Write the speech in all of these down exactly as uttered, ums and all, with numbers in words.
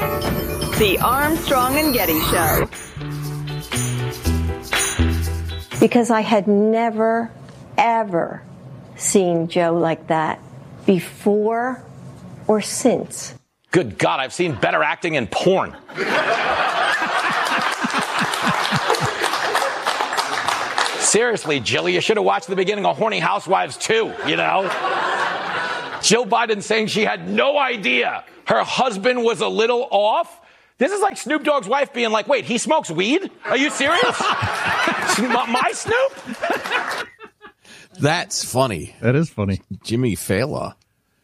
The Armstrong and Getty Show. Because I had never, ever seen Joe like that before or since. Good God, I've seen better acting in porn. Seriously, Jill, you should have watched the beginning of Horny Housewives too, you know? Jill Biden saying she had no idea her husband was a little off. This is like Snoop Dogg's wife being like, wait, he smokes weed? Are you serious? My Snoop? That's funny. That is funny. Jimmy Fallon.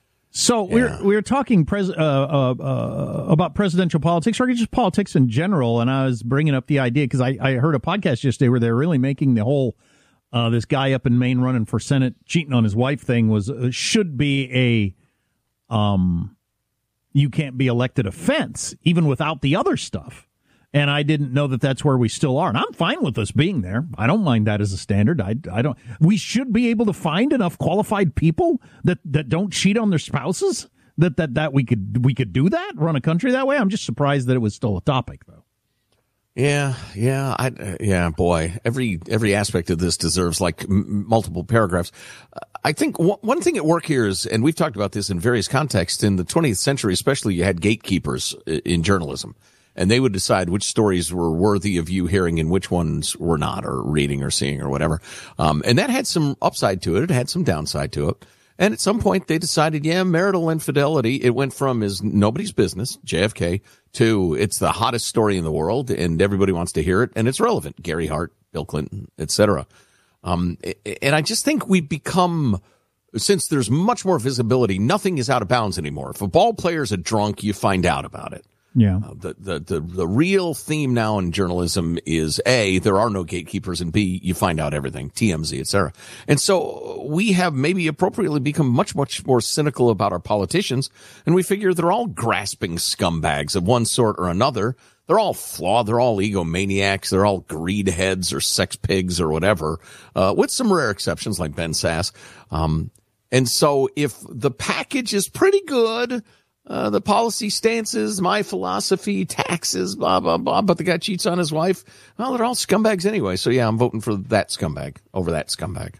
So Yeah. we're we're talking pres- uh, uh, uh, about presidential politics, or just politics in general, and I was bringing up the idea because I, I heard a podcast yesterday where they're really making the whole uh, this guy up in Maine running for Senate cheating on his wife thing was uh, should be a um you can't be elected offense even without the other stuff. And I didn't know that that's where we still are. And I'm fine with us being there. I don't mind that as a standard. I, I don't. We should be able to find enough qualified people that, that don't cheat on their spouses. That, that that we could we could do that, run a country that way. I'm just surprised that it was still a topic, though. Yeah, yeah, I, uh, yeah, boy. Every every aspect of this deserves like m- multiple paragraphs. Uh, I think w- one thing at work here is, and we've talked about this in various contexts, in the twentieth century, especially, you had gatekeepers in journalism. And they would decide which stories were worthy of you hearing and which ones were not, or reading or seeing or whatever. Um, and that had some upside to it. It had some downside to it. And at some point they decided, yeah, marital infidelity, it went from is nobody's business, J F K, to it's the hottest story in the world and everybody wants to hear it and it's relevant. Gary Hart, Bill Clinton, et cetera. Um, and I just think we've become, since there's much more visibility, nothing is out of bounds anymore. If a ball player's a drunk, you find out about it. Yeah. Uh, the, the, the, the real theme now in journalism is A, there are no gatekeepers, and B, you find out everything, T M Z, et cetera. And so we have maybe appropriately become much, much more cynical about our politicians, and we figure they're all grasping scumbags of one sort or another. They're all flawed. They're all egomaniacs. They're all greed heads or sex pigs or whatever, uh, with some rare exceptions like Ben Sass. Um, and so if the package is pretty good, Uh, the policy stances, my philosophy, taxes, blah, blah, blah, but the guy cheats on his wife. Well, they're all scumbags anyway. So, yeah, I'm voting for that scumbag over that scumbag.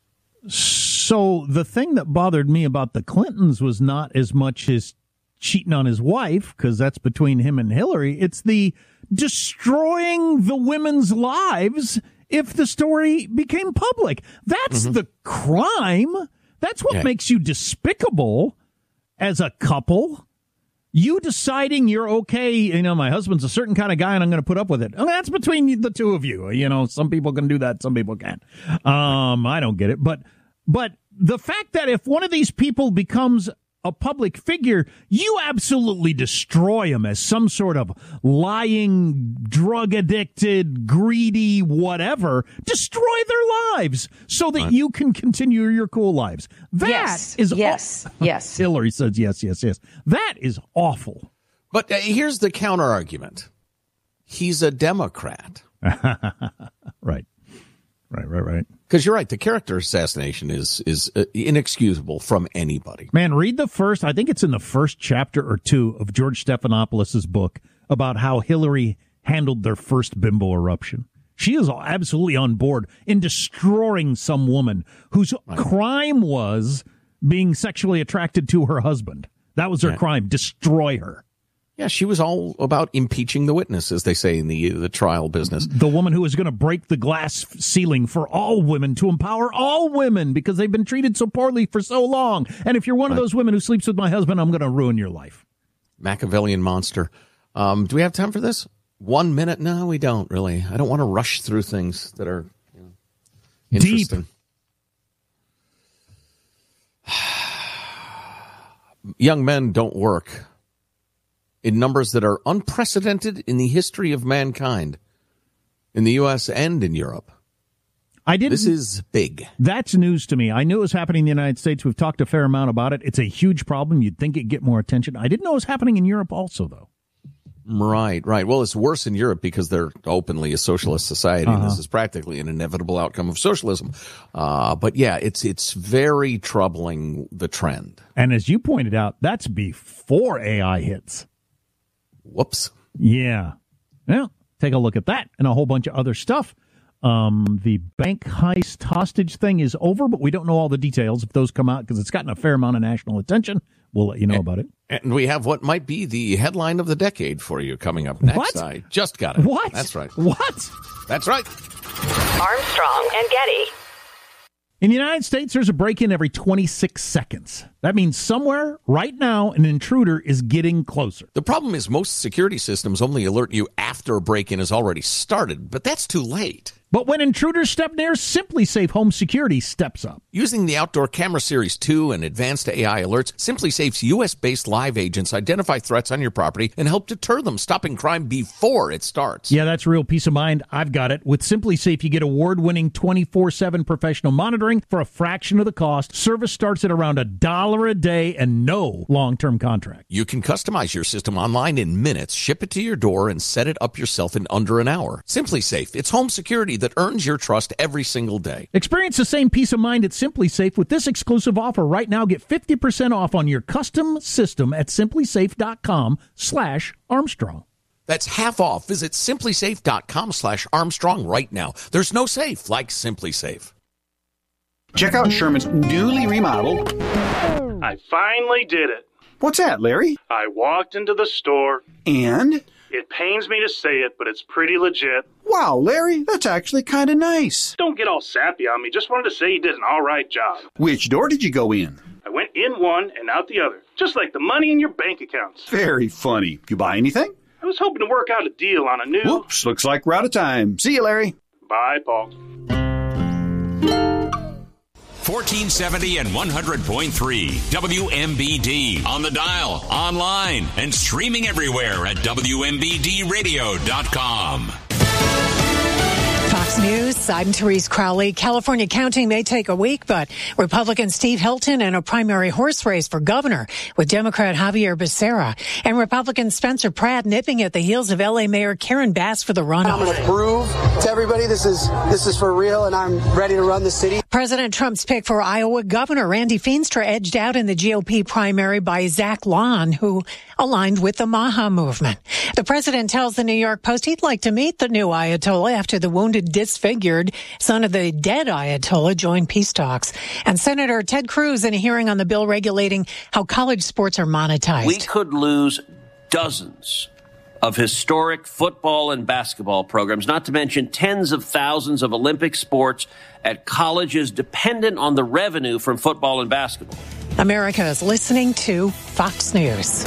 So the thing that bothered me about the Clintons was not as much as cheating on his wife, because that's between him and Hillary. It's the destroying the women's lives if the story became public. That's mm-hmm. the crime. That's what yeah. makes you despicable. As a couple, you deciding you're okay, you know, my husband's a certain kind of guy and I'm going to put up with it. I mean, that's between the two of you. You know, some people can do that, some people can't. Um, I don't get it. But, but the fact that if one of these people becomes a public figure, you absolutely destroy him as some sort of lying, drug-addicted, greedy, whatever. Destroy their lives so that right. you can continue your cool lives. That yes, is yes, aw- yes. Hillary says yes, yes, yes. That is awful. But uh, here's the counter argument. He's a Democrat. Right. Right, right, right. Because you're right, the character assassination is is uh, inexcusable from anybody. Man, read the first, I think it's in the first chapter or two of George Stephanopoulos' book about how Hillary handled their first bimbo eruption. She is absolutely on board in destroying some woman whose right. crime was being sexually attracted to her husband. That was her yeah. crime. Destroy her. Yeah, she was all about impeaching the witness, as they say in the the trial business. The woman who was going to break the glass ceiling for all women, to empower all women, because they've been treated so poorly for so long. And if you're one right. of those women who sleeps with my husband, I'm going to ruin your life. Machiavellian monster. Um, do we have time for this? One minute? No, we don't, really. I don't want to rush through things that are you know, interesting. Deep. Young men don't work in numbers that are unprecedented in the history of mankind, in the U S and in Europe. I didn't. This is big. That's news to me. I knew it was happening in the United States. We've talked a fair amount about it. It's a huge problem. You'd think it'd get more attention. I didn't know it was happening in Europe also, though. Right, right. Well, it's worse in Europe because they're openly a socialist society, uh-huh. and this is practically an inevitable outcome of socialism. Uh, but yeah, it's it's very troubling, the trend. And as you pointed out, that's before A I hits. Whoops. Yeah. Well, take a look at that and a whole bunch of other stuff. Um, the bank heist hostage thing is over, but we don't know all the details. If those come out, because it's gotten a fair amount of national attention, we'll let you know and, about it. And we have what might be the headline of the decade for you coming up next. What? I just got it. What? That's right. What? That's right. Armstrong and Getty. In the United States, there's a break-in every twenty-six seconds. That means somewhere, right now, an intruder is getting closer. The problem is most security systems only alert you after a break-in has already started, but that's too late. But when intruders step near, SimpliSafe Home Security steps up. Using the Outdoor Camera Series two and advanced A I alerts, SimpliSafe's U S-based live agents identify threats on your property and help deter them, stopping crime before it starts. Yeah, that's real peace of mind. I've got it. With SimpliSafe, you get award-winning twenty-four seven professional monitoring for a fraction of the cost. Service starts at around a dollar a day and no long-term contract. You can customize your system online in minutes, ship it to your door, and set it up yourself in under an hour. SimpliSafe, it's home security that earns your trust every single day. Experience the same peace of mind at SimpliSafe with this exclusive offer right now. Get fifty percent off on your custom system at simplisafe.com slash Armstrong. That's half off. Visit simplisafe.com slash Armstrong right now. There's no safe like SimpliSafe. Check out Sherman's newly remodeled. I finally did it. What's that, Larry? I walked into the store. And? It pains me to say it, but it's pretty legit. Wow, Larry, that's actually kind of nice. Don't get all sappy on me. Just wanted to say you did an all right job. Which door did you go in? I went in one and out the other, just like the money in your bank accounts. Very funny. You buy anything? I was hoping to work out a deal on a new... Whoops, looks like we're out of time. See you, Larry. Bye, Paul. fourteen seventy and one hundred point three W M B D. On the dial, online, and streaming everywhere at W M B D radio dot com. Fox News, I'm Therese Crowley. California counting may take a week, but Republican Steve Hilton in a primary horse race for governor with Democrat Javier Becerra and Republican Spencer Pratt nipping at the heels of L A Mayor Karen Bass for the runoff. I'm going to prove to everybody this is this is for real, and I'm ready to run the city. President Trump's pick for Iowa Governor Randy Feenstra edged out in the G O P primary by Zach Lon, who aligned with the Maha movement. The president tells the New York Post he'd like to meet the new Ayatollah after the wounded, disfigured son of the dead Ayatollah joined peace talks. And Senator Ted Cruz in a hearing on the bill regulating how college sports are monetized. We could lose dozens of historic football and basketball programs, not to mention tens of thousands of Olympic sports at colleges dependent on the revenue from football and basketball. America is listening to Fox News.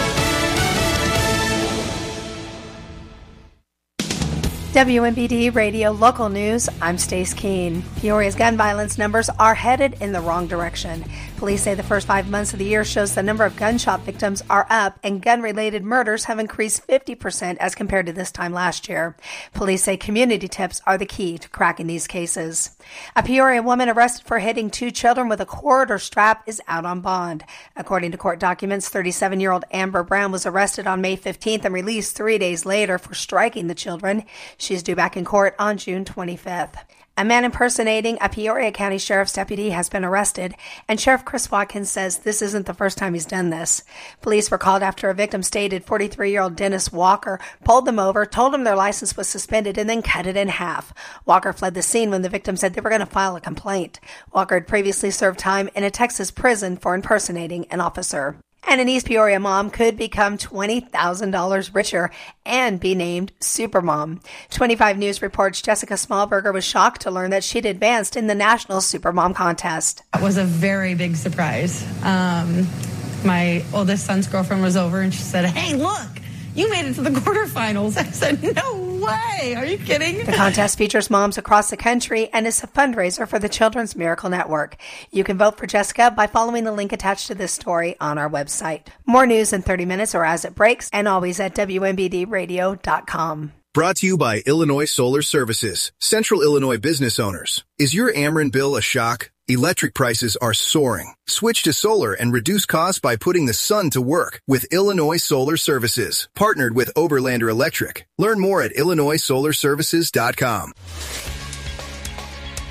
W M B D Radio Local News, I'm Stace Keene. Peoria's gun violence numbers are headed in the wrong direction. Police say the first five months of the year shows the number of gunshot victims are up and gun-related murders have increased fifty percent as compared to this time last year. Police say community tips are the key to cracking these cases. A Peoria woman arrested for hitting two children with a cord or strap is out on bond. According to court documents, thirty-seven-year-old Amber Brown was arrested on May fifteenth and released three days later for striking the children. She's due back in court on June twenty-fifth. A man impersonating a Peoria County Sheriff's deputy has been arrested, and Sheriff Chris Watkins says this isn't the first time he's done this. Police were called after a victim stated forty-three-year-old Dennis Walker pulled them over, told them their license was suspended, and then cut it in half. Walker fled the scene when the victim said they were going to file a complaint. Walker had previously served time in a Texas prison for impersonating an officer. And an East Peoria mom could become twenty thousand dollars richer and be named Supermom. twenty-five News reports Jessica Smallberger was shocked to learn that she'd advanced in the National Supermom contest. That was a very big surprise. Um, my oldest son's girlfriend was over and she said, "Hey, look, you made it to the quarterfinals." I said, "No way. Are you kidding?" The contest features moms across the country and is a fundraiser for the Children's Miracle Network. You can vote for Jessica by following the link attached to this story on our website. More news in thirty minutes or as it breaks, and always at W M B D radio dot com. Brought to you by Illinois Solar Services, Central Illinois business owners. Is your Ameren bill a shock? Electric prices are soaring. Switch to solar and reduce costs by putting the sun to work with Illinois Solar Services, partnered with Oberlander Electric. Learn more at illinois solar services dot com.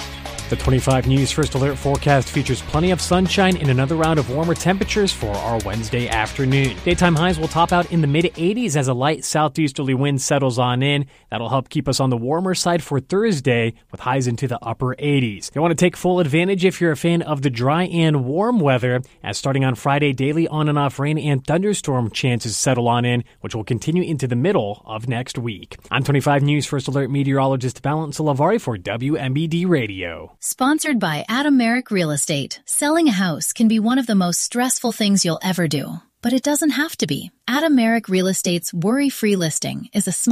The twenty-five News First Alert forecast features plenty of sunshine and another round of warmer temperatures for our Wednesday afternoon. Daytime highs will top out in the mid eighties as a light southeasterly wind settles on in. That'll help keep us on the warmer side for Thursday with highs into the upper eighties. You'll want to take full advantage if you're a fan of the dry and warm weather, as starting on Friday, daily on and off rain and thunderstorm chances settle on in, which will continue into the middle of next week. I'm twenty-five News First Alert meteorologist Valence Lavari for W M B D Radio. Sponsored by Adam Merrick Real Estate. Selling a house can be one of the most stressful things you'll ever do, but it doesn't have to be. Adam Merrick Real Estate's worry-free listing is a smart